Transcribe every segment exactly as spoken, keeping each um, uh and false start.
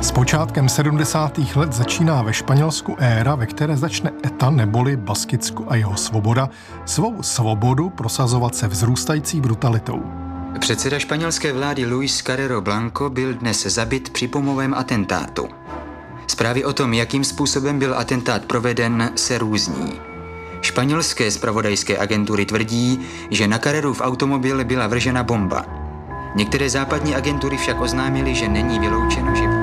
S počátkem sedmdesátých let začíná ve Španělsku éra, ve které začne E T A neboli Baskicko a jeho svoboda svou svobodu prosazovat se vzrůstající brutalitou. Předseda španělské vlády Luis Carrero Blanco byl dnes zabit při pumovém atentátu. Zprávy o tom, jakým způsobem byl atentát proveden, se různí. Španělské zpravodajské agentury tvrdí, že na Carrerův automobil byla vržena bomba. Některé západní agentury však oznámily, že není vyloučeno, že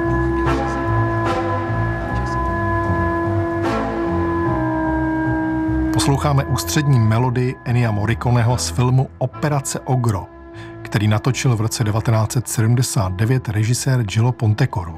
Posloucháme ústřední melodii Ennia Morriconeho z filmu Operace Ogro, který natočil v roce devatenáct set sedmdesát devět režisér Gillo Pontecorvo.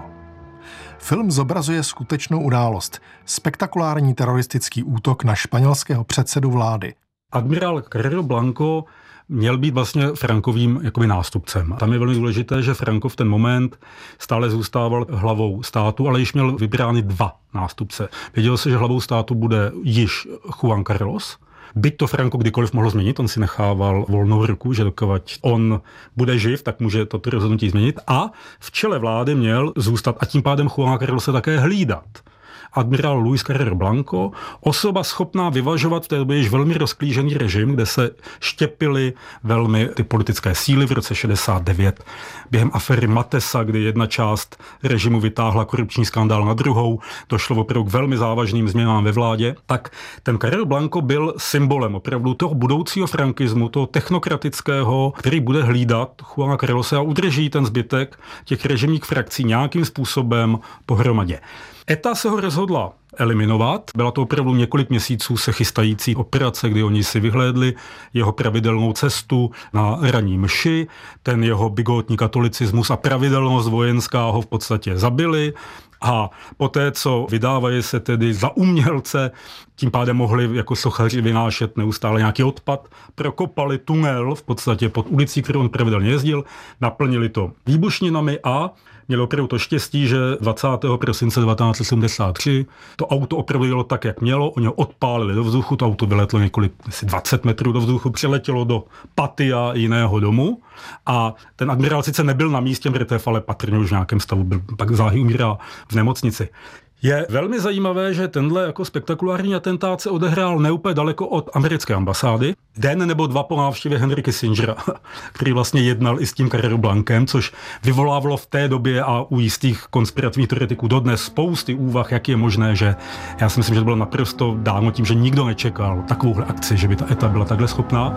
Film zobrazuje skutečnou událost, spektakulární teroristický útok na španělského předsedu vlády. Admirál Carrero Blanco měl být vlastně Frankovým jakoby nástupcem. Tam je velmi důležité, že Franco v ten moment stále zůstával hlavou státu, ale již měl vybrány dva nástupce. Věděl se, že hlavou státu bude již Juan Carlos. Byť to Franco kdykoliv mohl změnit, on si nechával volnou ruku, že dokud on bude živ, tak může toto rozhodnutí změnit. A v čele vlády měl zůstat a tím pádem Juan Carlos se také hlídat admirál Luis Carrero Blanco, osoba schopná vyvažovat v té době již velmi rozklížený režim, kde se štěpily velmi ty politické síly v roce šedesát devět. Během aféry Matesa, kdy jedna část režimu vytáhla korupční skandál na druhou, došlo opravdu k velmi závažným změnám ve vládě, tak ten Carrero Blanco byl symbolem opravdu toho budoucího frankismu, toho technokratického, který bude hlídat Juana Carlose a udrží ten zbytek těch režimních frakcí nějakým způsobem pohromadě. E T A se ho rozhodla eliminovat. Byla to opravdu několik měsíců se chystající operace, kdy oni si vyhlédli jeho pravidelnou cestu na ranní mši, ten jeho bigotní katolicismus a pravidelnost vojenská ho v podstatě zabili. A poté, co vydávají se tedy za umělce, tím pádem mohli jako sochaři vynášet neustále nějaký odpad, prokopali tunel v podstatě pod ulicí, kterou on pravidelně jezdil, naplnili to výbušninami a měli opravdu to štěstí, že dvacátého prosince devatenáct set sedmdesát tři to auto opravdu jelo tak, jak mělo, oni ho odpálili do vzduchu, to auto vyletlo několik, asi dvacet metrů do vzduchu, přiletělo do patia jiného domu a ten admirál sice nebyl na místě mrtev, ale patrně už v nějakém stavu byl, pak záhy umírá v nemocnici. Je velmi zajímavé, že tenhle jako spektakulární atentát se odehrál neúplně daleko od americké ambasády. Den nebo dva po návštěvě Henry Kissingera, který vlastně jednal i s tím Carrero Blancem, což vyvolávalo v té době a u jistých konspirativních teoretiků dodnes spousty úvah, jak je možné, že já si myslím, že to bylo naprosto dáno tím, že nikdo nečekal takovouhle akci, že by ta E T A byla takhle schopná.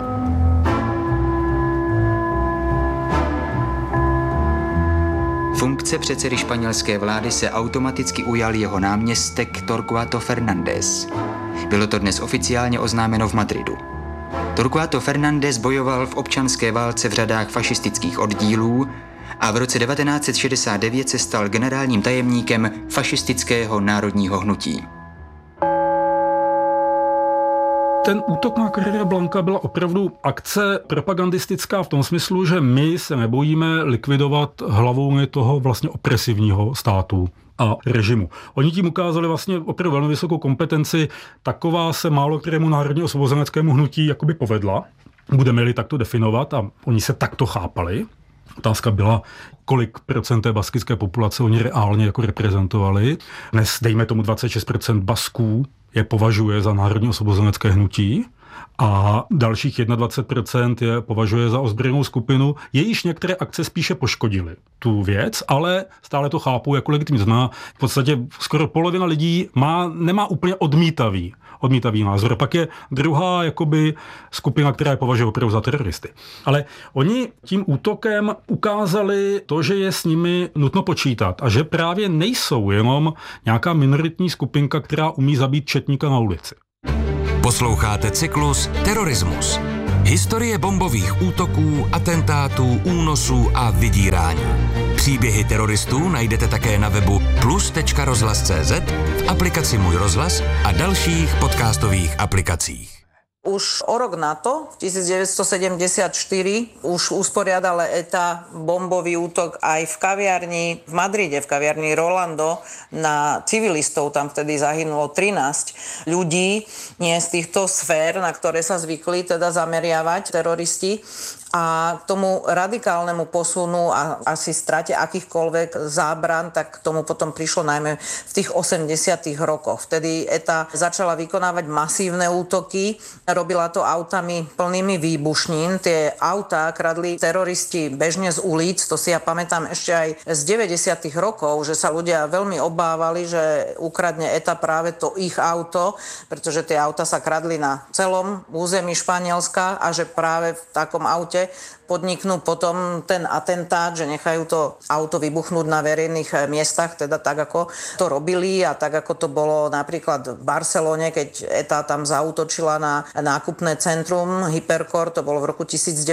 Funkce předsedy španělské vlády se automaticky ujal jeho náměstek Torquato Fernández. Bylo to dnes oficiálně oznámeno v Madridu. Torquato Fernández bojoval v občanské válce v řadách fašistických oddílů a v roce devatenáct set šedesát devět se stal generálním tajemníkem fašistického národního hnutí. Ten útok na Carrera Blanca byla opravdu akce propagandistická v tom smyslu, že my se nebojíme likvidovat hlavou toho vlastně opresivního státu a režimu. Oni tím ukázali vlastně opravdu velmi vysokou kompetenci, taková se málo kterému národně osvobozeneckému hnutí jakoby povedla. Budeme-li takto definovat a oni se takto chápali. Otázka byla, kolik procent té baskické populace oni reálně jako reprezentovali. Dnes dejme tomu dvacet šest procent Basků je považuje za národní osvobozenecké hnutí a dalších dvacet jedna procent je považuje za ozbrojenou skupinu. Jejíž některé akce spíše poškodily tu věc, ale stále to chápou jako legitimní. Znamená, v podstatě skoro polovina lidí má, nemá úplně odmítavý, odmítavý názor. Pak je druhá jakoby skupina, která je považuje opravdu za teroristy. Ale oni tím útokem ukázali to, že je s nimi nutno počítat a že právě nejsou jenom nějaká minoritní skupinka, která umí zabít četníka na ulici. Posloucháte cyklus Terorismus. Historie bombových útoků, atentátů, únosů a vydírání. Příběhy teroristů najdete také na webu plus tečka rozhlas tečka cé zet, v aplikaci Můj rozhlas a dalších podcastových aplikacích. Už o rok na to, v devätnásťstosedemdesiatštyri, už usporiadala E T A bombový útok aj v kaviarni v Madride, v kaviarni Rolando na civilistov. Tam vtedy zahynulo trinásť ľudí, nie z týchto sfér, na ktoré sa zvykli teda zameriavať teroristi. A k tomu radikálnemu posunu a asi strate akýchkoľvek zábran, tak k tomu potom prišlo najmä v tých osemdesiatych rokoch. Vtedy é té á začala vykonávať masívne útoky, robila to autami plnými výbušnín. Tie autá kradli teroristi bežne z ulic, to si ja pamätám ešte aj z deväťdesiatych rokov, že sa ľudia veľmi obávali, že ukradne é té á práve to ich auto, pretože tie auta sa kradli na celom území Španielska a že práve v takom aute podniknú potom ten atentát, že nechajú to auto vybuchnúť na verejných miestach, teda tak, ako to robili a tak, ako to bolo napríklad v Barcelone, keď é té á tam zaútočila na nákupné centrum Hypercor, to bolo v roku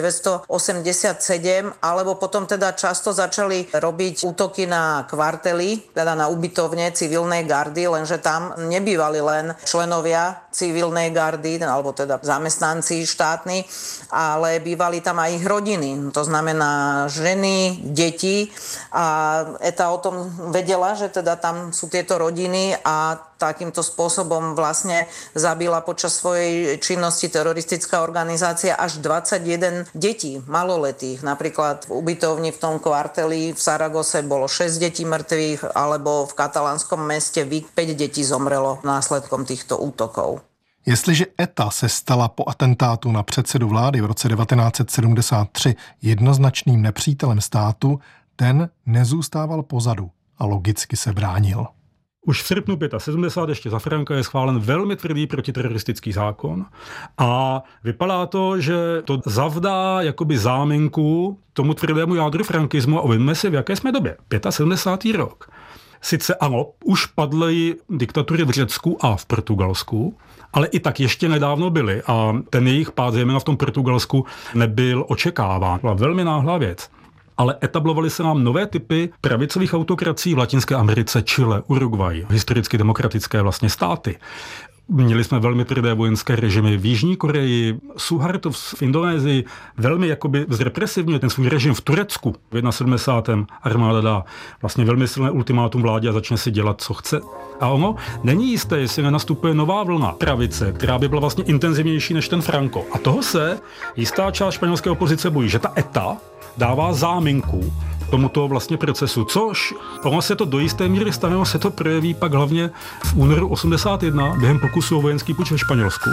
devätnásťstoosemdesiatsedem, alebo potom teda často začali robiť útoky na kvartely, teda na ubytovne civilnej gardy, lenže tam nebývali len členovia civilnej gardy, alebo teda zamestnanci štátni, ale bývali tam aj ich rodiny. To znamená ženy, deti a é té á o tom vedela, že teda tam sú tieto rodiny a takýmto spôsobom vlastne zabila počas svojej činnosti teroristická organizácia až dvadsaťjeden detí, maloletých. Napríklad v ubytovni v tom kvarteli v Saragose bolo šesť detí mŕtvych, alebo v katalánskom meste Vic päť detí zomrelo následkom týchto útokov. Jestliže é té á se stala po atentátu na předsedu vlády v roce devatenáct set sedmdesát tři jednoznačným nepřítelem státu, ten nezůstával pozadu a logicky se bránil. Už v srpnu sedmdesát pět ještě za Franka je schválen velmi tvrdý protiteroristický zákon a vypadá to, že to zavdá jakoby záminku tomu tvrdému jádru frankismu a uvědomme si, v jaké jsme době. sedmdesátý pátý rok. Sice ano, už padly diktatury v Řecku a v Portugalsku, ale i tak ještě nedávno byly a ten jejich pád, zejména v tom Portugalsku, nebyl očekáván. Byla velmi náhlá věc. Ale etablovaly se nám nové typy pravicových autokracií v Latinské Americe, Chile, Uruguay, historicky demokratické vlastně státy. Měli jsme velmi tvrdé vojenské režimy v Jižní Koreji, Suharto v Indonésii, velmi jakoby zrepresivně ten svůj režim v Turecku. V sedmdesátém prvním armáda dá vlastně velmi silné ultimátum vládě a začne si dělat, co chce. A ono není jisté, jestli nenastupuje nová vlna pravice, která by byla vlastně intenzivnější než ten Franco. A toho se jistá část španělské opozice bojí, že ta é té á dává záminku tomuto vlastně procesu, což ono se to do jisté míry stane, ono se to projeví pak hlavně v únoru osmdesát jedna během pokusu o vojenský puč ve Španělsku.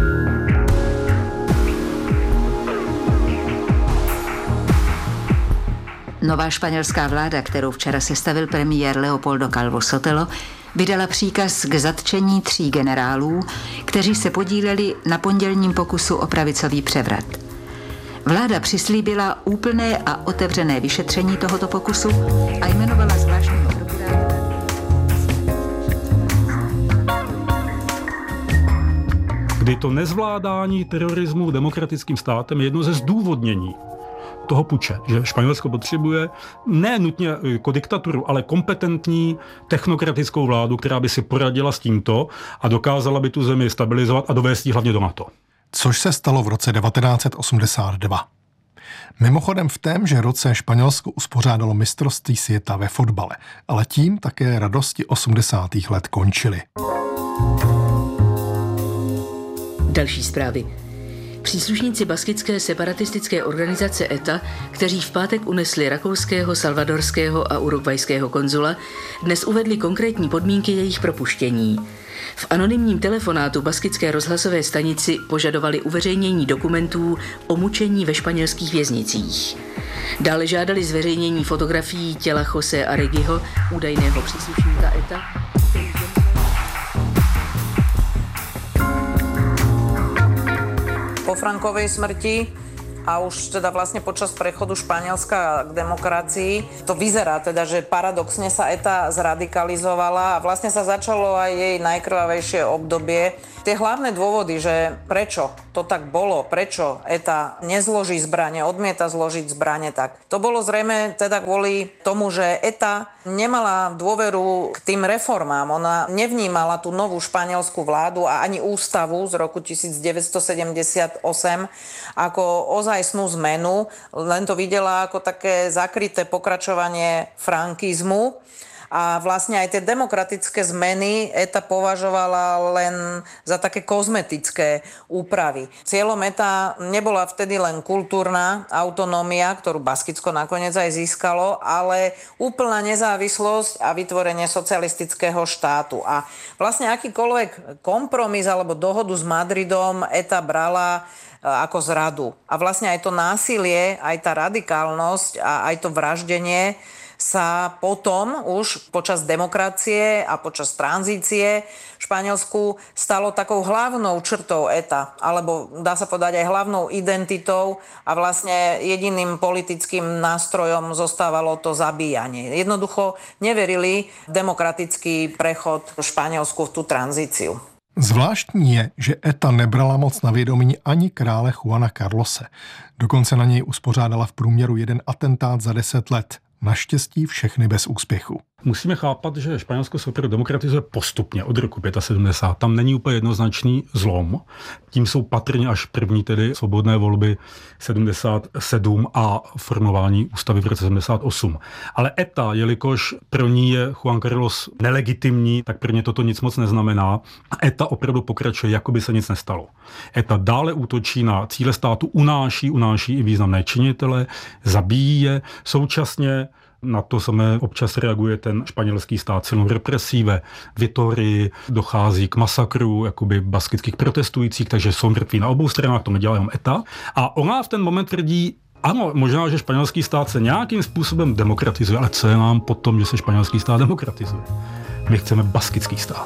Nová španělská vláda, kterou včera sestavil premiér Leopoldo Calvo Sotelo, vydala příkaz k zatčení tří generálů, kteří se podíleli na pondělním pokusu o pravicový převrat. Vláda přislíbila úplné a otevřené vyšetření tohoto pokusu a jmenovala zvláštního prokurátora. Kdy to nezvládání terorismu demokratickým státem je jedno ze zdůvodnění toho puče, že Španělsko potřebuje ne nutně jako diktaturu, ale kompetentní technokratickou vládu, která by si poradila s tímto a dokázala by tu zemi stabilizovat a dovést ji hlavně do NATO. Což se stalo v roce devatenáct set osmdesát dva. Mimochodem v témže roce Španělsko uspořádalo mistrovství světa ve fotbale, ale tím také radosti osmdesátých let končily. Další zprávy. Příslušníci baskické separatistické organizace é té á, kteří v pátek unesli rakouského, salvadorského a urugvajského konzula, dnes uvedli konkrétní podmínky jejich propuštění. V anonymním telefonátu baskické rozhlasové stanici požadovali uveřejnění dokumentů o mučení ve španělských věznicích. Dále žádali zveřejnění fotografií těla José Areguiho, údajného příslušníka é té á. Po Frankovej smrti a už teda vlastne počas prechodu Španielska k demokracii to vyzerá teda, že paradoxne sa é té á zradikalizovala a vlastne sa začalo aj jej najkrvavejšie obdobie. Tie hlavné dôvody, že prečo to tak bolo, prečo é té á nezloží zbrane, odmieta zložiť zbrane, tak to bolo zrejme teda kvôli tomu, že é té á nemala dôveru k tým reformám. Ona nevnímala tú novú španielskú vládu a ani ústavu z roku devätnásťstosedemdesiatosem ako ozajstnú zmenu, len to videla ako také zakryté pokračovanie frankizmu. A vlastne aj tie demokratické zmeny ETA považovala len za také kozmetické úpravy. Cieľom ETA nebola vtedy len kultúrna autonómia, ktorú Baskicko nakoniec aj získalo, ale úplná nezávislosť a vytvorenie socialistického štátu. A vlastne akýkoľvek kompromis alebo dohodu s Madridom ETA brala ako zradu. A vlastne aj to násilie, aj tá radikálnosť a aj to vraždenie sa potom už počas demokracie a počas tranzície v Španielsku stalo takou hlavnou črtou ETA, alebo dá sa povedať aj hlavnou identitou a vlastne jediným politickým nástrojom zostávalo to zabíjanie. Jednoducho neverili v demokratický prechod v Španielsku v tú tranzíciu. Zvláštní je, že ETA nebrala moc na vědomí ani krále Juana Carlose. Dokonce na něj uspořádala v průměru jeden atentát za deset let. Naštěstí všechny bez úspěchu. Musíme chápat, že Španělsko se opravdu demokratizuje postupně od roku sedmdesát pět. Tam není úplně jednoznačný zlom. Tím jsou patrně až první tedy svobodné volby sedmdesát sedm a formování ústavy v roce sedmdesát osm. Ale ETA, jelikož pro ní je Juan Carlos nelegitimní, tak pro ně toto nic moc neznamená. A ETA opravdu pokračuje, jako by se nic nestalo. ETA dále útočí na cíle státu, unáší, unáší i významné činitele, zabíjí je, současně na to samé občas reaguje ten španělský stát silnou represí. Ve Vitorii dochází k masakru jakoby baskických protestujících, takže jsou mrtví na obou stranách, to nedělá jenom ETA. A ona v ten moment tvrdí, ano, možná, že španělský stát se nějakým způsobem demokratizuje, ale co je nám potom, že se španělský stát demokratizuje? My chceme baskický stát.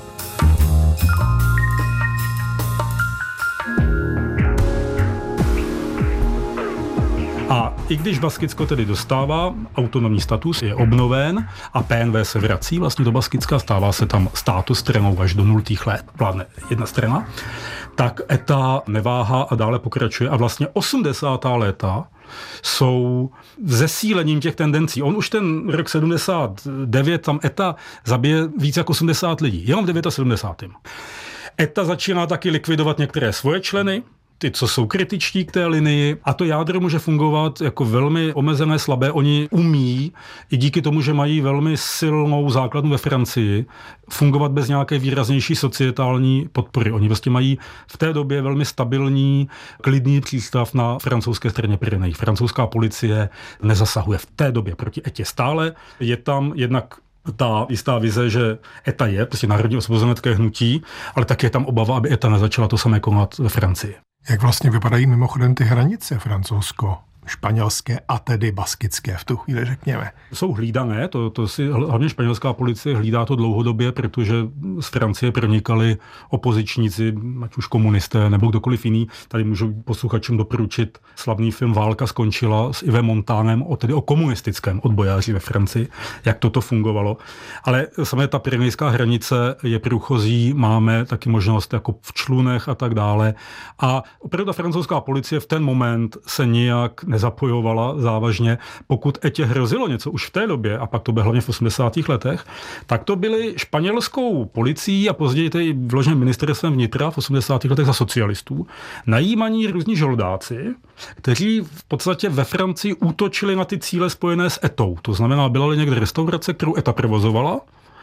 A i když Baskicko tedy dostává autonomní status, je obnoven a P N V se vrací vlastně do Baskicka, stává se tam státu stranou až do nultých let, vládne jedna strana, tak ETA neváhá a dále pokračuje a vlastně osmdesátá léta jsou zesílením těch tendencí. On už ten rok sedmdesát devět, tam ETA zabije víc jak osmdesát lidí, jenom v sedmdesátém devátém. ETA začíná taky likvidovat některé svoje členy, ty, co jsou kritičtí k té linii, a to jádro může fungovat jako velmi omezené, slabé. Oni umí, i díky tomu, že mají velmi silnou základnu ve Francii, fungovat bez nějaké výraznější societální podpory. Oni vlastně mají v té době velmi stabilní, klidný přístav na francouzské straně Pyrenejí. Francouzská policie nezasahuje v té době proti ETě stále. Je tam jednak ta jistá vize, že ETA je prostě národní osvobozenecké hnutí, ale také je tam obava, aby ETA nezačala to samé konat ve Francii. Jak vlastně vypadají mimochodem ty hranice francouzsko španělské a tedy baskické v tu chvíli, řekněme? Jsou hlídané, to, to si hlavně španělská policie hlídá to dlouhodobě, protože z Francie pronikali opozičníci, ať už komunisté nebo kdokoliv jiný. Tady můžu posluchačům doporučit slavný film Válka skončila s Yvem Montánem, o, tedy o komunistickém odbojáři ve Francii, jak toto fungovalo. Ale samé ta pyrenejská hranice je průchozí, máme taky možnost jako v člunech a tak dále. A opravdu ta francouzská policie v ten moment se nijak nezapojovala závažně. Pokud ETě hrozilo něco už v té době, a pak to bylo hlavně v osmdesátých letech, tak to byly španělskou policií a později tedy vloženým ministerstvem vnitra v osmdesátých letech za socialistů, najímaní různí žoldáci, kteří v podstatě ve Francii útočili na ty cíle spojené s ETou. To znamená, byla někde restaurace, kterou ETA provozovala,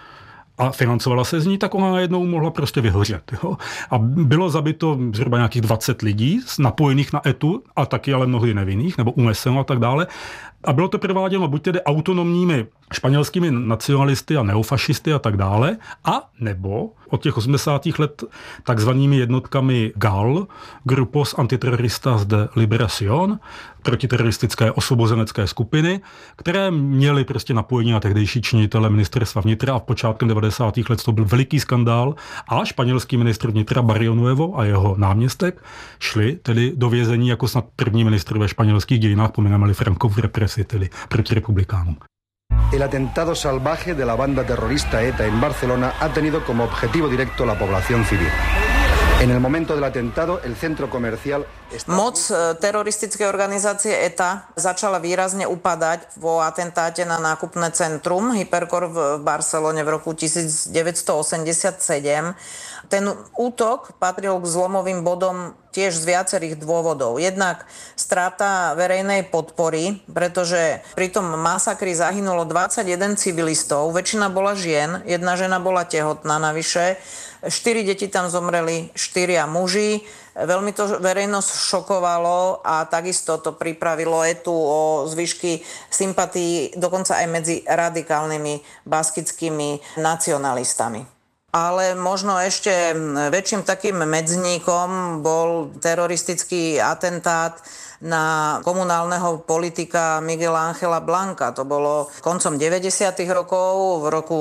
a financovala se z ní, tak ona najednou mohla prostě vyhořet. Jo? A bylo zabito zhruba nějakých dvacet lidí napojených na ETu, a taky ale mnohdy nevinných, nebo uneseno a tak dále. A bylo to prováděno buď tedy autonomními španělskými nacionalisty a neofašisty a tak dále, a nebo od těch osmdesátých let takzvanými jednotkami G A L, Grupos Antiterroristas de Liberación, protiteroristické osvobozenecké skupiny, které měly prostě napojení na tehdejší činitele ministerstva vnitra, a v počátkem devadesátých let to byl veliký skandál a španělský ministr vnitra Barrionuevo a jeho náměstek šli tedy do vězení jako snad první ministr ve španělských dějinách, pomineme-li Francovu represi, tedy proti republikánům. El atentado salvaje de la banda terrorista ETA en Barcelona ha tenido como objetivo directo la población civil. En el momento del atentado, el centro comercial... Moc teroristické organizácie ETA začala výrazne upadať vo atentáte na nákupné centrum Hypercor v Barcelone v roku devätnásť osemdesiatsedem. Ten útok patril k zlomovým bodom tiež z viacerých dôvodov. Jednak strata verejnej podpory, pretože pri tom masakri zahynulo dvadsaťjeden civilistov, väčšina bola žien, jedna žena bola tehotná navyše, štyri deti tam zomreli, štyria muži. Veľmi to verejnosť šokovalo a takisto to pripravilo etu o zvyšky sympatí dokonca aj medzi radikálnymi baskickými nacionalistami. Ale možno ešte väčším takým medzníkom bol teroristický atentát na komunálneho politika Miguela Ángela Blanca. To bolo koncom deväťdesiatych rokov, v roku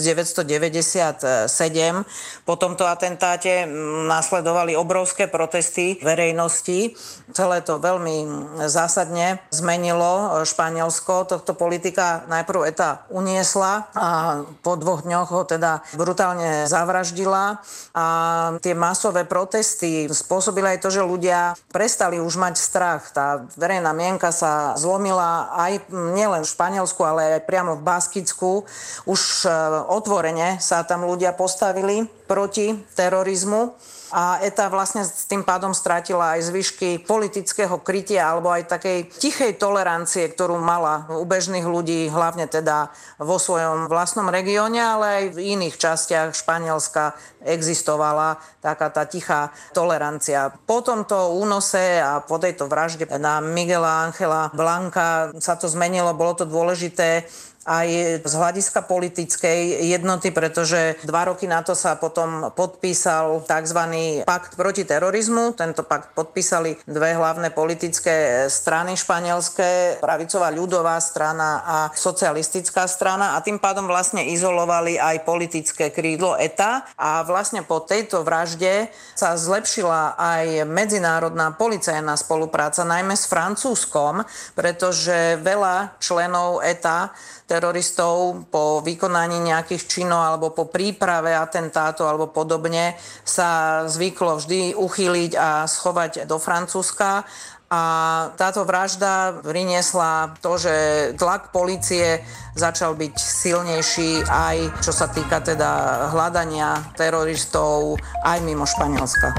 devätnásťstodeväťdesiatsedem. Po tomto atentáte nasledovali obrovské protesty verejnosti. Celé to veľmi zásadne zmenilo Španielsko. Tohto politika najprv ETA uniesla a po dvoch dňoch ho teda brutálne zavraždila. A tie masové protesty spôsobili aj to, že ľudia prestali už mať strach. Tá verejná mienka sa zlomila aj nielen v Španielsku, ale aj priamo v Baskicku. Už otvorene sa tam ľudia postavili proti terorizmu a ETA vlastne s tým pádom strátila aj zvyšky politického krytia alebo aj takej tichej tolerancie, ktorú mala u bežných ľudí, hlavne teda vo svojom vlastnom regióne, ale aj v iných častiach Španielska existovala taká tá tichá tolerancia. Po tomto únose a po tejto vražde na Miguela Ángela Blanca sa to zmenilo, bolo to dôležité aj z hľadiska politickej jednoty, pretože dva roky na to sa potom podpísal tzv. Pakt proti terorizmu. Tento pakt podpísali dve hlavné politické strany španielské, pravicová ľudová strana a socialistická strana a tým pádom vlastne izolovali aj politické krídlo ETA a vlastne po tejto vražde sa zlepšila aj medzinárodná policajná spolupráca, najmä s Francúzskom, pretože veľa členov ETA teroristov po vykonaní nejakých činov alebo po príprave atentátu alebo podobne sa zvyklo vždy uchýliť a schovať do Francúzska. A táto vražda priniesla to, že tlak polície začal byť silnejší aj čo sa týka teda hľadania teroristov aj mimo Španielska.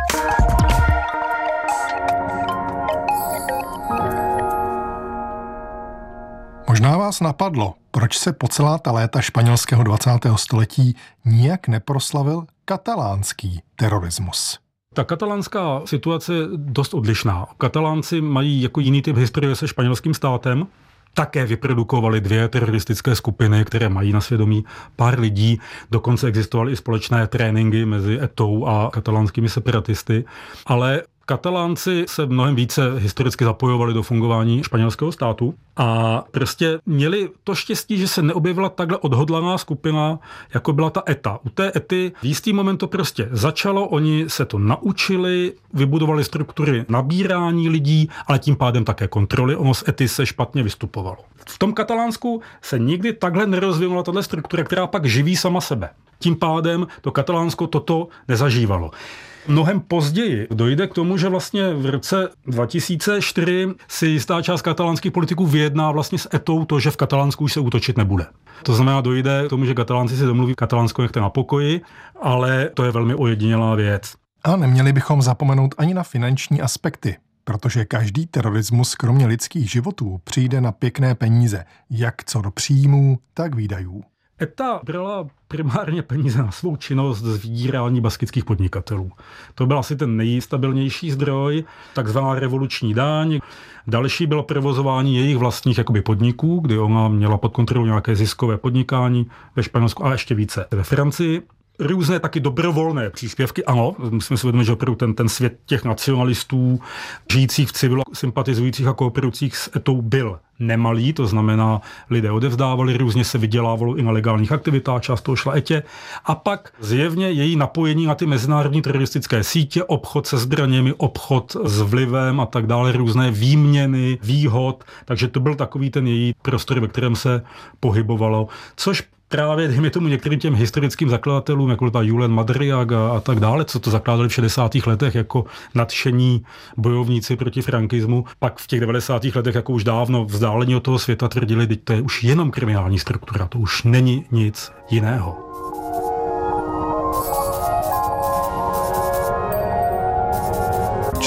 Možná vás napadlo, proč se po celá ta léta španělského dvacátého století nijak neproslavil katalánský terorismus. Ta katalánská situace je dost odlišná. Katalánci mají jako jiný typ historie se španělským státem. Také vyprodukovali dvě teroristické skupiny, které mají na svědomí pár lidí. Dokonce existovaly i společné tréninky mezi etou a katalánskými separatisty. Ale Katalánci se mnohem více historicky zapojovali do fungování španělského státu a prostě měli to štěstí, že se neobjevila takhle odhodlaná skupina, jako byla ta ETA. U té ETY v jistý moment to prostě začalo, oni se to naučili, vybudovali struktury nabírání lidí, ale tím pádem také kontroly. Ono z ETY se špatně vystupovalo. V tom Katalánsku se nikdy takhle nerozvinula tato struktura, která pak živí sama sebe. Tím pádem to Katalánsko toto nezažívalo. Mnohem později dojde k tomu, že vlastně v roce dva tisíce čtyři si jistá část katalánských politiků vyjedná vlastně s etou to, že v Katalánsku už se útočit nebude. To znamená, dojde k tomu, že Katalánci si domluví, Katalánsko nechte na pokoji, ale to je velmi ojedinělá věc. A neměli bychom zapomenout ani na finanční aspekty, protože každý terorismus kromě lidských životů přijde na pěkné peníze, jak co do příjmů, tak výdajů. ETA brala primárně peníze na svou činnost z vydírání baskických podnikatelů. To byl asi ten nejstabilnější zdroj, takzvaná revoluční daň. Další bylo provozování jejich vlastních jakoby podniků, kdy ona měla pod kontrolou nějaké ziskové podnikání ve Španělsku a ještě více ve Francii. Různé taky dobrovolné příspěvky, ano, musíme si uvědomit, že opravdu ten, ten svět těch nacionalistů, žijících v civilu, sympatizujících a kooperujících s etou byl nemalý, to znamená, lidé odevzdávali, různě se vydělávalo i na legálních aktivitách, část toho šla etě. A pak zjevně její napojení na ty mezinárodní teroristické sítě, obchod se zbraněmi, obchod s vlivem a tak dále, různé výměny, výhod, takže to byl takový ten její prostor, ve kterém se pohybovalo, což právě, dejme tomu, některým těm historickým zakladatelům, jako ta Julen Madriaga a, a tak dále, co to zakládali v šedesátých letech jako nadšení bojovníci proti frankismu, pak v těch devadesátých letech jako už dávno vzdálení od toho světa tvrdili, že to je už jenom kriminální struktura, to už není nic jiného.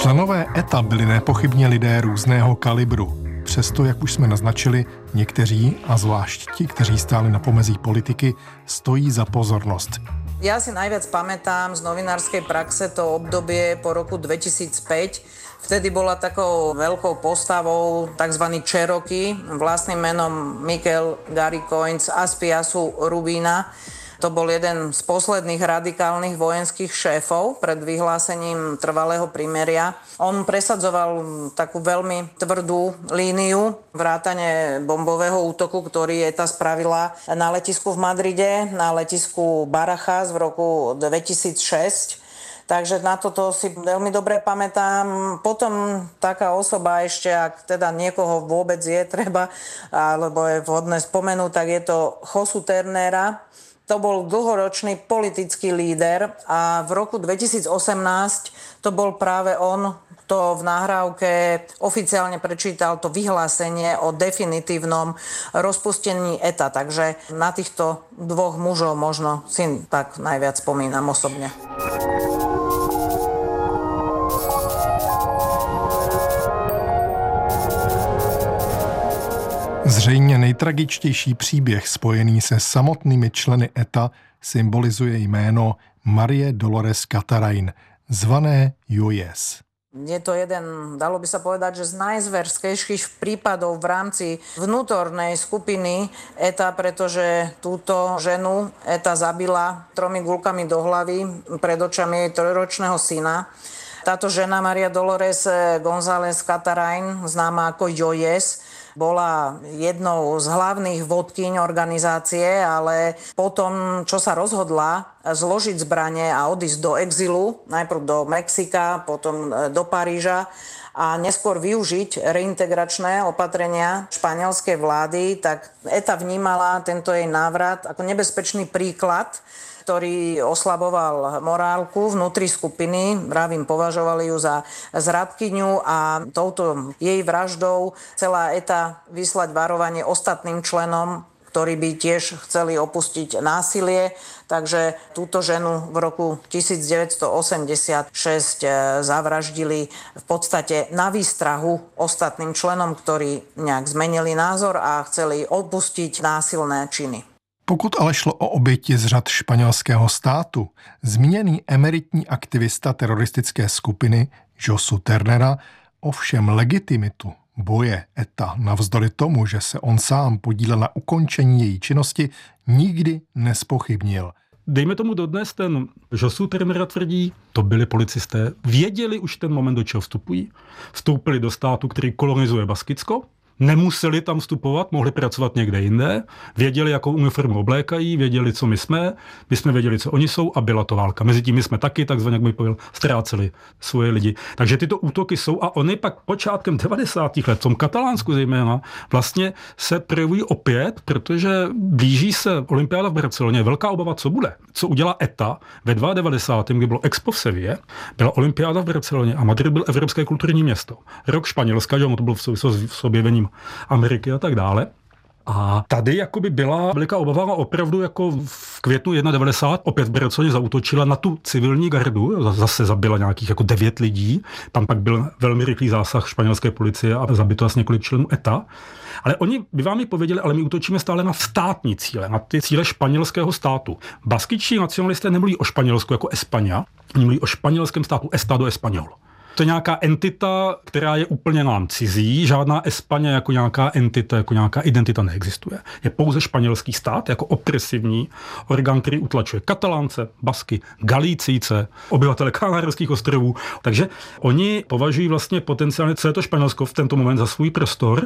Členové E T A byli nepochybně lidé různého kalibru. Přesto, jak už jsme naznačili, někteří, a zvlášť ti, kteří stáli na pomezí politiky, stojí za pozornost. Ja si najviac pamätám z novinárskej praxe to obdobie po roku dvetisícpäť. Vtedy bola takou veľkou postavou tzv. Cherokee, vlastným menom Michael Garikoins Aspiasu Rubina. To bol jeden z posledných radikálnych vojenských šéfov pred vyhlásením trvalého prímeria. On presadzoval takú veľmi tvrdú líniu vrátane bombového útoku, ktorý E T A spravila na letisku v Madride, na letisku Barajas v roku dvetisícšesť. Takže na toto si veľmi dobre pamätám. Potom taká osoba ešte, ak teda niekoho vôbec je treba, alebo je vhodné spomenúť, tak je to Josu Ternera. To bol dlhoročný politický líder a v roku dvetisícosemnásť to bol práve on, kto v nahrávke oficiálne prečítal to vyhlásenie o definitívnom rozpustení E T A. Takže na týchto dvoch mužov možno si tak najviac spomínam osobne. Zřejmě nejtragičtější příběh spojený se samotnými členy E T A symbolizuje jméno Marie Dolores Catarain, zvané Joyes. Je to jeden, dalo by sa povedať, že z najzverskejších prípadov v rámci vnútornej skupiny E T A, pretože túto ženu E T A zabila tromi guľkami do hlavy pred očami jej trojročného syna. Táto žena Maria Dolores González Catarain, známa ako Joyes, bola jednou z hlavných vodkyň organizácie, ale potom, čo sa rozhodla zložiť zbrane a odísť do exilu, najprv do Mexika, potom do Paríža a neskôr využiť reintegračné opatrenia španielskej vlády, tak E T A vnímala tento jej návrat ako nebezpečný príklad, ktorý oslaboval morálku vnútri skupiny. Vravím, považovali ju za zradkyňu a touto jej vraždou celá E T A vyslať varovanie ostatným členom, ktorí by tiež chceli opustiť násilie. Takže túto ženu v roku devätnásťstoosemdesiatšesť zavraždili v podstate na výstrahu ostatným členom, ktorí nejak zmenili názor a chceli opustiť násilné činy. Pokud ale šlo o oběti z řad španělského státu, zmíněný emeritní aktivista teroristické skupiny Josu Ternera ovšem legitimitu boje E T A navzdory tomu, že se on sám podílel na ukončení její činnosti, nikdy nespochybnil. Dejme tomu dodnes, ten Josu Ternera tvrdí, to byli policisté, věděli už ten moment, do čeho vstupují. Vstoupili do státu, který kolonizuje Baskicko, nemuseli tam vstupovat, mohli pracovat někde jinde, věděli, jakou uniformu oblékají, věděli, co my jsme, my jsme věděli, co oni jsou a byla to válka. Mezitím my jsme taky, takzvaně, jak bych povedal, ztráceli svoje lidi. Takže tyto útoky jsou a oni pak počátkem devadesátých let, v tom Katalánsku zejména, vlastně se projevují opět, protože blíží se olympiáda v Barceloně, velká obava, co bude. Co udělá E T A ve devadesátém kdy bylo Expo v Sevě, byla olympiáda v Barceloně a Madrid byl evropské kulturní město. Rok Španělska, že ono to bylo v souvislosti s objevením Ameriky a tak dále. A tady jakoby byla veliká obava a opravdu jako v květnu devadesát jedna opět v Barceloně zaútočila na tu civilní gardu, zase zabila nějakých jako devět lidí, tam pak byl velmi rychlý zásah španělské policie a zabito asi několik členů E T A. Ale oni by vám ji pověděli, ale my útočíme stále na státní cíle, na ty cíle španělského státu. Baskičtí nacionalisté nemluví o Španělsku jako España, oni mluví o španělském státu Estado Español. To je nějaká entita, která je úplně nám cizí, žádná Espaňa jako nějaká entita, jako nějaká identita neexistuje. Je pouze španělský stát jako opresivní orgán, který utlačuje Katalánce, Basky, Galicíce, obyvatele Kanárských ostrovů. Takže oni považují vlastně potenciálně celé to Španělsko v tento moment za svůj prostor.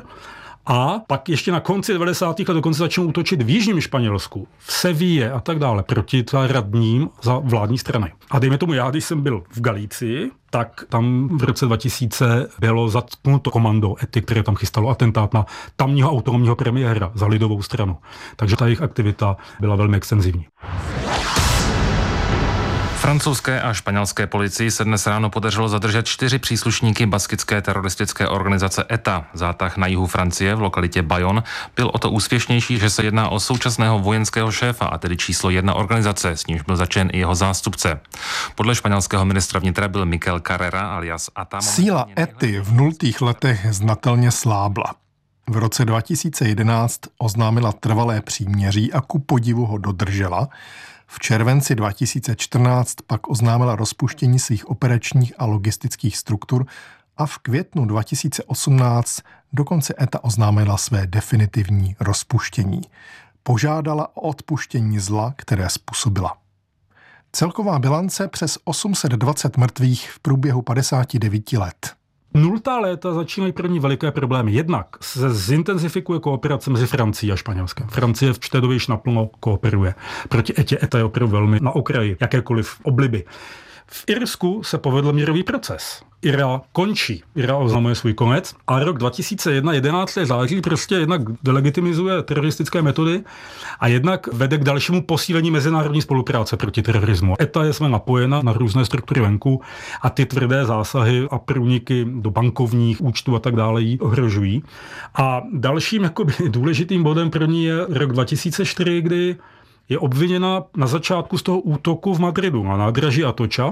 A pak ještě na konci devadesátých let dokonce začnou útočit v jižním Španělsku, v Seville a tak dále, proti radním za vládní strany. A dejme tomu, já, když jsem byl v Galicii, tak tam v roce dva tisíce bylo zatknuto komando E T I, které tam chystalo atentát na tamního autonomního premiéra za lidovou stranu. Takže ta jejich aktivita byla velmi extenzivní. Francouzské a španělské policii se dnes ráno podařilo zadržet čtyři příslušníky baskické teroristické organizace E T A. Zátah na jihu Francie v lokalitě Bayonne byl o to úspěšnější, že se jedná o současného vojenského šéfa, a tedy číslo jedna organizace, s nímž byl začen i jeho zástupce. Podle španělského ministra vnitra byl Miquel Carrera alias Ata. Síla E T I v nultých letech znatelně slábla. V roce dva tisíce jedenáct oznámila trvalé příměří a ku podivu ho dodržela. V červenci dva tisíce čtrnáct pak oznámila rozpuštění svých operačních a logistických struktur a v květnu dva tisíce osmnáct dokonce E T A oznámila své definitivní rozpuštění. Požádala o odpuštění zla, které způsobila. Celková bilance přes osm set dvacet mrtvých v průběhu padesáti devíti let. Nultá léta začínají první veliké problémy. Jednak se zintenzifikuje kooperace mezi Francií a Španělskem. Francie v té době již naplno kooperuje. Proti etě E T A je opravdu velmi na okraji jakékoliv obliby. V Irsku se povedl mírový proces. I R A končí. I R A oznamuje svůj konec a rok dva tisíce jedna, jedenáctého září prostě jednak delegitimizuje teroristické metody a jednak vede k dalšímu posílení mezinárodní spolupráce proti terorismu. E T A je jsme napojena na různé struktury venku a ty tvrdé zásahy a průniky do bankovních účtů a tak dále ji ohrožují. A dalším jakoby důležitým bodem pro ní je rok dva tisíce čtyři, kdy je obviněna na začátku z toho útoku v Madridu na nádraží Atocha.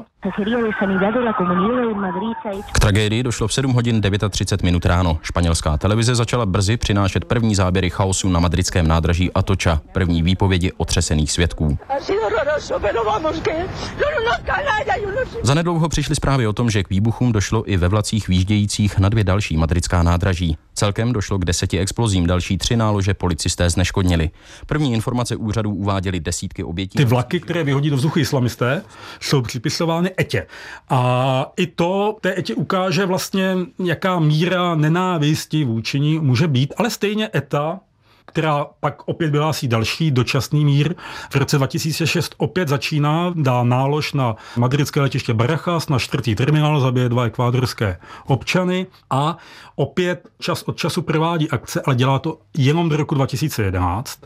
K tragédii došlo v sedm hodin třicet devět minut ráno. Španělská televize začala brzy přinášet první záběry chaosu na madridském nádraží Atocha, první výpovědi otřesených svědků. Zanedlouho přišly zprávy o tom, že k výbuchům došlo i ve vlacích výjíždějících na dvě další madridská nádraží. Celkem došlo k deseti explozím, další tři nálože policisté zneškodnili. První informace úřadů uváděly desítky obětí. Ty vlaky, které vyhodí do vzduchu islamisté, jsou připisovány etě. A i to té etě ukáže vlastně, jaká míra nenávisti vůči ní může být, ale stejně E T A, která pak opět vyhlásí další dočasný mír. V roce dva tisíce šest opět začíná, dá nálož na madridské letiště Barajas, na čtvrtý terminál, zabije dva ekvádorské občany a opět čas od času provádí akce, ale dělá to jenom do roku dva tisíce jedenáct,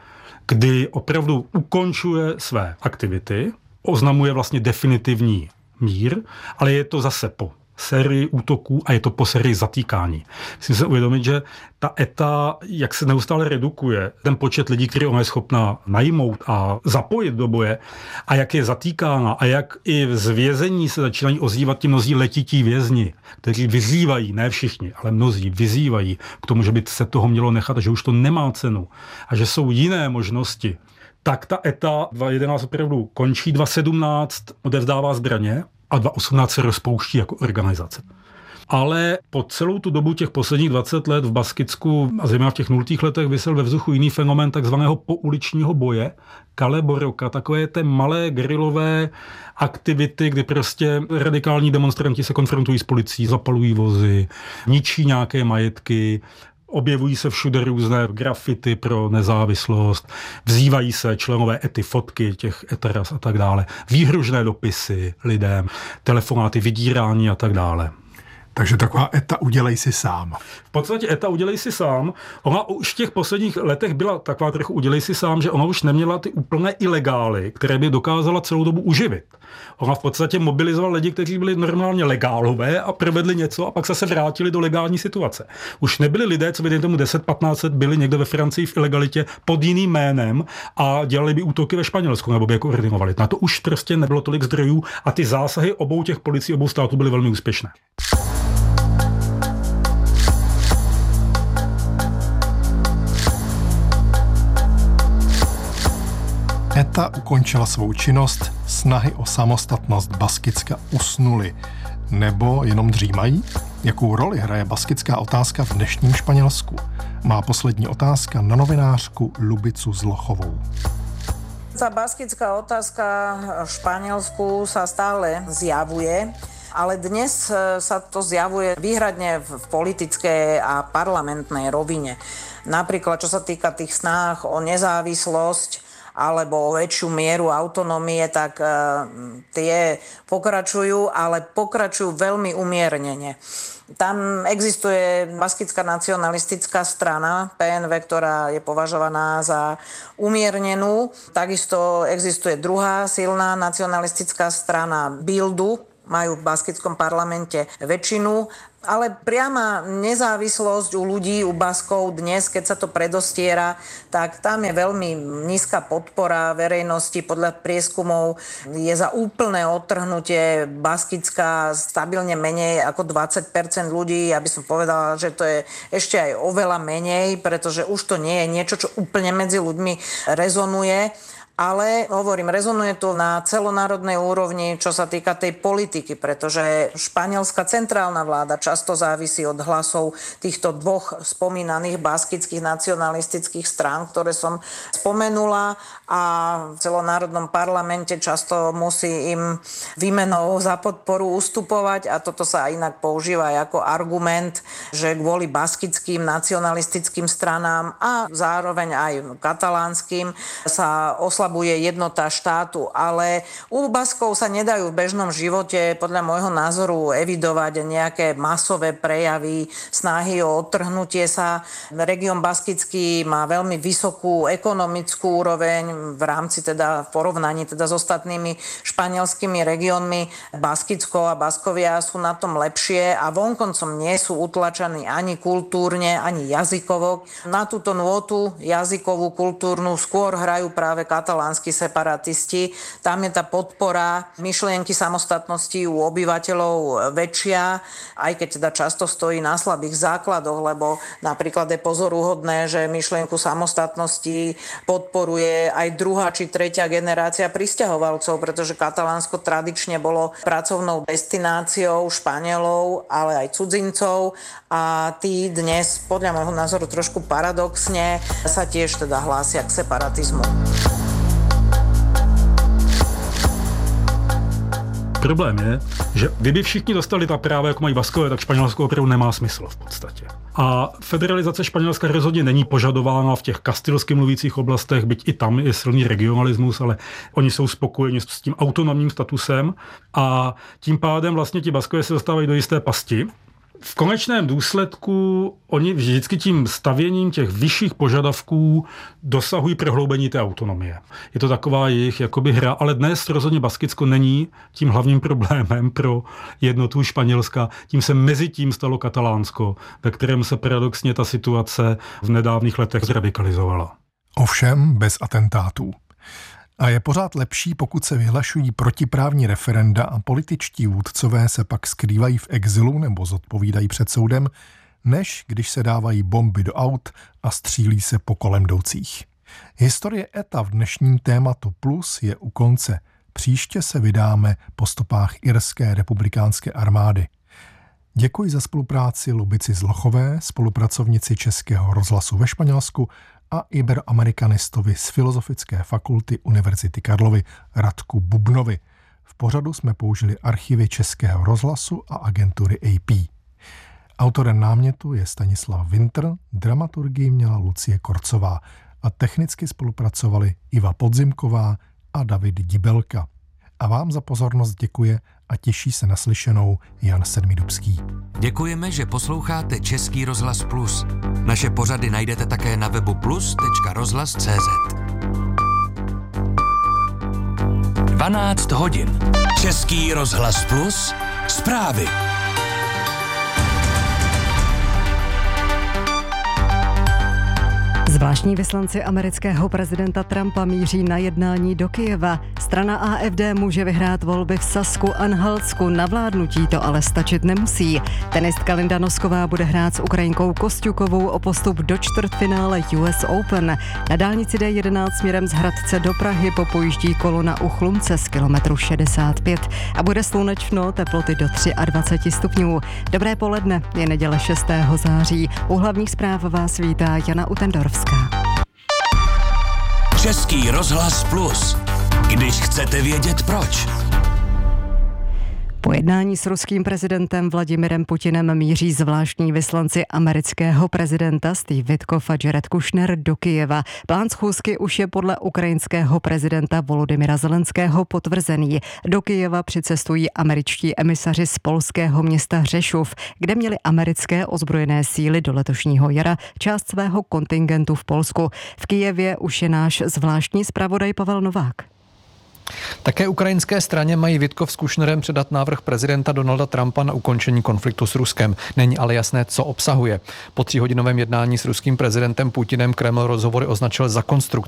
kdy opravdu ukončuje své aktivity, oznamuje vlastně definitivní mír, ale je to zase po sérii útoků a je to po sérii zatýkání. Musím se uvědomit, že ta E T A, jak se neustále redukuje, ten počet lidí, který ona je schopná najmout a zapojit do boje, a jak je zatýkána a jak i z vězení se začínají ozývat ti mnozí letití vězni, kteří vyzývají, ne všichni, ale mnozí vyzývají k tomu, že by se toho mělo nechat a že už to nemá cenu a že jsou jiné možnosti. Tak ta E T A dva tisíce jedenáct opravdu končí, dva tisíce sedmnáct odevzdává zbraně a dva tisíce osmnáct se rozpouští jako organizace. Ale po celou tu dobu těch posledních dvacet let v Baskicku a zejména v těch nultých letech visel ve vzduchu jiný fenomén takzvaného pouličního boje, kaleboroka, takové té malé gerilové aktivity, kdy prostě radikální demonstranti se konfrontují s policií, zapalují vozy, ničí nějaké majetky, objevují se všude různé grafity pro nezávislost, vzývají se členové ety fotky těch eteras a tak dále, výhružné dopisy lidem, telefonáty, vydírání a tak dále. Takže taková E T A udělej si sám. V podstatě E T A udělej si sám. Ona už v těch posledních letech byla taková trochu udělej si sám, že ona už neměla ty úplné ilegály, které by dokázala celou dobu uživit. Ona v podstatě mobilizovala lidi, kteří byli normálně legálové a provedli něco a pak se vrátili do legální situace. Už nebyli lidé, co by tomu deset patnáct let byli někde ve Francii v ilegalitě pod jiným jménem a dělali by útoky ve Španělsku nebo by je koordinovali. Na to už prostě nebylo tolik zdrojů a ty zásahy obou těch policií, obou států byly velmi úspěšné. E T A ukončila svou činnost, snahy o samostatnost Baskicka usnuly. Nebo jenom dřímají? Jakou roli hraje baskická otázka v dnešním Španělsku? Má poslední otázka na novinářku Lubicu Zlochovou. Ta baskická otázka v Španielsku sa stále zjavuje, ale dnes sa to zjavuje výhradne v politickej a parlamentnej rovine. Napríklad, čo sa týka tých snách o nezávislosť alebo o väčšiu mieru autonómie, tak tie pokračujú, ale pokračujú veľmi umiernene. Tam existuje baskická nacionalistická strana pé en vé, ktorá je považovaná za umiernenú. Takisto existuje druhá silná nacionalistická strana Bildu, majú v baskickom parlamente väčšinu, ale priama nezávislosť u ľudí, u Baskov dnes, keď sa to predostiera, tak tam je veľmi nízka podpora verejnosti. Podľa prieskumov je za úplné odtrhnutie Baskická stabilne menej ako dvadsať percent ľudí. Ja by som povedala, že to je ešte aj oveľa menej, pretože už to nie je niečo, čo úplne medzi ľuďmi rezonuje. Ale, hovorím, rezonuje to na celonárodnej úrovni, čo sa týka tej politiky, pretože španielská centrálna vláda často závisí od hlasov týchto dvoch spomínaných baskických nacionalistických strán, ktoré som spomenula, a v celonárodnom parlamente často musí im výmenou za podporu ustupovať, a toto sa inak používa aj ako argument, že kvôli baskickým nacionalistickým stranám a zároveň aj katalánskym sa oslabuje jednota štátu, ale u Baskov sa nedajú v bežnom živote podľa môjho názoru evidovať nejaké masové prejavy, snahy o odtrhnutie sa. Región baskický má veľmi vysokú ekonomickú úroveň v rámci teda v porovnaní teda s ostatnými španielskými regiónmi. Baskicko a Baskovia sú na tom lepšie a vonkoncom nie sú utlačaní ani kultúrne, ani jazykovo. Na túto nôtu jazykovú, kultúrnu skôr hrajú práve katalánsky separatisti. Tam je tá podpora myšlienky samostatnosti u obyvateľov väčšia, aj keď teda často stojí na slabých základoch, lebo napríklad je pozoruhodné, že myšlienku samostatnosti podporuje aj druhá či tretia generácia prisťahovalcov, pretože Katalánsko tradične bolo pracovnou destináciou Španielov, ale aj cudzincov, a tí dnes, podľa môjho názoru trošku paradoxne, sa tiež teda hlásia k separatizmu. Problém je, že kdyby všichni dostali ta práva, jako mají Baskové, tak Španělsko opravdu nemá smysl v podstatě. A federalizace Španělska rozhodně není požadována v těch kastilsky mluvících oblastech, byť i tam je silný regionalismus, ale oni jsou spokojeni s tím autonomním statusem a tím pádem vlastně ti Baskové se dostávají do jisté pasti. V konečném důsledku oni vždycky tím stavěním těch vyšších požadavků dosahují prohloubení té autonomie. Je to taková jejich jakoby hra, ale dnes rozhodně Baskicko není tím hlavním problémem pro jednotu Španělska. Tím se mezi tím stalo Katalánsko, ve kterém se paradoxně ta situace v nedávných letech zradikalizovala. Ovšem bez atentátů. A je pořád lepší, pokud se vyhlašují protiprávní referenda a političtí vůdcové se pak skrývají v exilu nebo zodpovídají před soudem, než když se dávají bomby do aut a střílí se po kolem jdoucích. Historie E T A v dnešním tématu Plus je u konce. Příště se vydáme po stopách irské republikánské armády. Děkuji za spolupráci Lubici Zlochové, spolupracovnici Českého rozhlasu ve Španělsku, a iberoamerikanistovi z Filozofické fakulty Univerzity Karlovy Radku Bubnovi. V pořadu jsme použili archivy Českého rozhlasu a agentury A P. Autorem námětu je Stanislav Winter, dramaturgii měla Lucie Korcová a technicky spolupracovali Iva Podzimková a David Dibelka. A vám za pozornost děkuje a těší se na slyšenou Jan Sedmidubský. Děkujeme, že posloucháte Český rozhlas Plus. Naše pořady najdete také na webu plus tečka rozhlas tečka cé zet. dvanáct hodin. Český rozhlas Plus. Zprávy. Zvláštní vyslanci amerického prezidenta Trumpa míří na jednání do Kyjeva. Strana A F D může vyhrát volby v Sasku a Nhalsku. Na vládnutí to ale stačit nemusí. Tenistka Linda Nosková bude hrát s Ukrajinkou Kosťukovou o postup do čtvrtfinále U S Open. Na dálnici D jedenáct směrem z Hradce do Prahy popojíždí kolona u Chlumce z kilometru šedesát pět a bude slunečno, teploty do dvacet tři stupňů. Dobré poledne, je neděle šestého září. U hlavních zpráv vás vítá Jana Utendorovská. Český rozhlas Plus. Když chcete vědět proč. Po jednání s ruským prezidentem Vladimirem Putinem míří zvláštní vyslanci amerického prezidenta Steve Witkoff a Jared Kushner do Kyjeva. Plán schůzky už je podle ukrajinského prezidenta Volodymyra Zelenského potvrzený. Do Kyjeva přicestují američtí emisaři z polského města Řešov, kde měly americké ozbrojené síly do letošního jara část svého kontingentu v Polsku. V Kyjevě už je náš zvláštní zpravodaj Pavel Novák. Také ukrajinské straně mají Witkoff s Kushnerem předat návrh prezidenta Donalda Trumpa na ukončení konfliktu s Ruskem. Není ale jasné, co obsahuje. Po tříhodinovém jednání s ruským prezidentem Putinem Kreml rozhovory označil za konstruktivní.